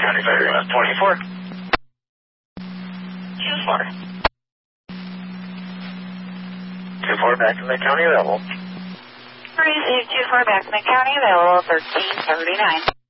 County Fire EMS 24. 24. 24 back in the county available. Receive 24 back in the county available 1339.